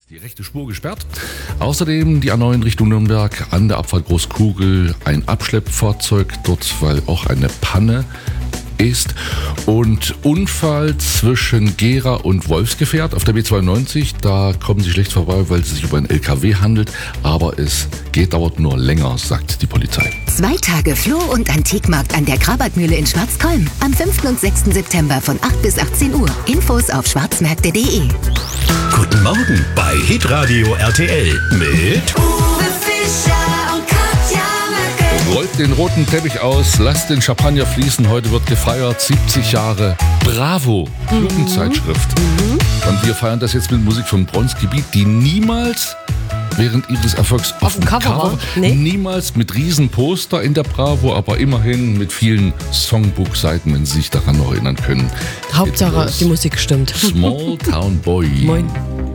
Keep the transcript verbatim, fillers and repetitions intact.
Die rechte Spur gesperrt. Außerdem die A neun Richtung Nürnberg an der Abfahrt Großkugel ein Abschleppfahrzeug dort, weil auch eine Panne ist. Und Unfall zwischen Gera und Wolfsgefährt auf der B zweiundneunzig. Da kommen Sie schlecht vorbei, weil es sich über einen L K W handelt. Aber es geht, dauert nur länger, sagt die Polizei. Zwei Tage Floh- und Antikmarkt an der Krabatmühle in Schwarzkolm. Am fünften und sechsten September von acht bis achtzehn Uhr. Infos auf schwarzmärkte punkt de. Guten Morgen bei Hitradio R T L mit Uwe Fischer und Katja Merkel. Rollt den roten Teppich aus, lasst den Champagner fließen. Heute wird gefeiert, siebzig Jahre Bravo, mhm. Jugendzeitschrift. Mhm. Und wir feiern das jetzt mit Musik vom Bronx-Gebiet, die niemals während ihres Erfolgs auf, auf dem Cover, Cover nee. niemals mit Riesenposter in der Bravo, aber immerhin mit vielen Songbook-Seiten, wenn Sie sich daran noch erinnern können. Hauptsache, die Musik stimmt. Small Town Boy. Moin.